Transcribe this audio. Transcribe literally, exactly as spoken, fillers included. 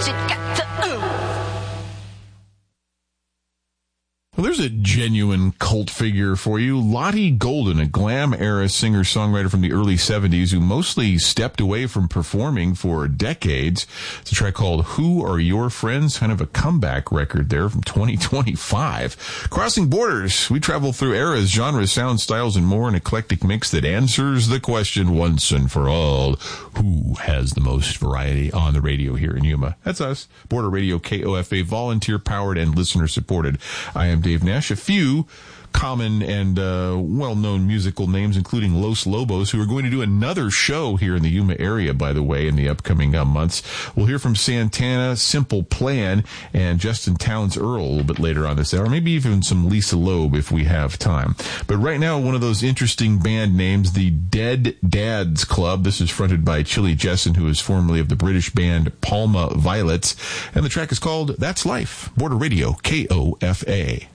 what you got to ooh. Well, there's a genuine cult figure for you. Lottie Golden, a glam-era singer-songwriter from the early seventies who mostly stepped away from performing for decades. It's a track called Who Are Your Friends? Kind of a comeback record there from twenty twenty-five. Crossing borders, we travel through eras, genres, sound styles, and more, an eclectic mix that answers the question once and for all, who has the most variety on the radio here in Yuma? That's us. Border Radio K O F A, volunteer-powered and listener-supported. I am Dave Nash. A few common and uh, well-known musical names, including Los Lobos, who are going to do another show here in the Yuma area, by the way, in the upcoming uh, months. We'll hear from Santana, Simple Plan, and Justin Townes Earl a little bit later on this hour, maybe even some Lisa Loeb if we have time. But right now, one of those interesting band names, the Dead Dads Club. This is fronted by Chili Jessen, who is formerly of the British band Palma Violets, and the track is called That's Life. Border Radio, K O F A.